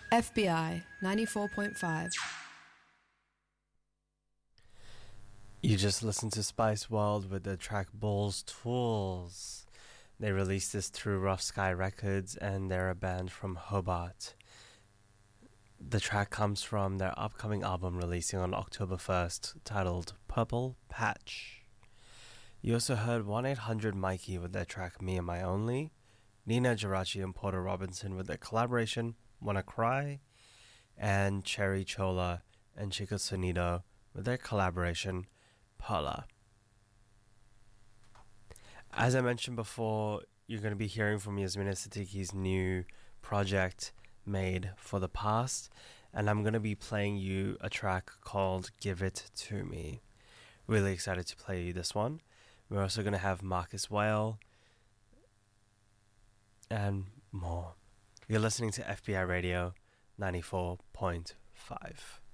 FBI 94.5. You just listened to Spice World with the track Balls Tools. They released this through Rough Sky Records and they're a band from Hobart. The track comes from their upcoming album releasing on October 1st titled Purple Patch. You also heard 1-800-Mikey with their track Me and My Only, Nina Geraci and Porter Robinson with their collaboration Wanna Cry, and Cherry Chola and Chico Sonido with their collaboration Paula. As I mentioned before, you're going to be hearing from Yasmina Siddiqui's new project Made for the Past, and I'm going to be playing you a track called Give It To Me. Really excited to play you this one. We're also going to have Marcus Whale and more. You're listening to FBI Radio 94.5.